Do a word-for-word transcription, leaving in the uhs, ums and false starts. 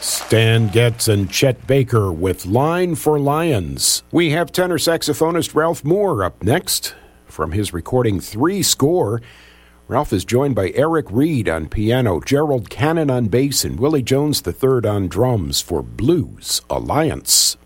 Stan Getz and Chet Baker with Line for Lions. We have tenor saxophonist Ralph Moore up next. From his recording Three Score, Ralph is joined by Eric Reed on piano, Gerald Cannon on bass, and Willie Jones the third on drums for Blues Alliance.